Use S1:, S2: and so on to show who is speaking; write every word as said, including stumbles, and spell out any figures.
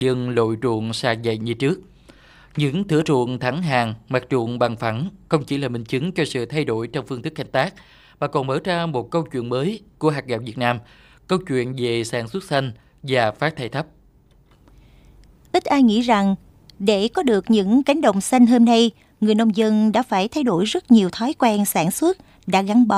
S1: Dân lội ruộng sàn dày như trước. Những thửa ruộng thẳng hàng, mặt ruộng bằng phẳng không chỉ là minh chứng cho sự thay đổi trong phương thức canh tác, mà còn mở ra một câu chuyện mới của hạt gạo Việt Nam, câu chuyện về sản xuất xanh và phát thải thấp.
S2: Ít ai nghĩ rằng để có được những cánh đồng xanh hôm nay, người nông dân đã phải thay đổi rất nhiều thói quen sản xuất, đã gắn bó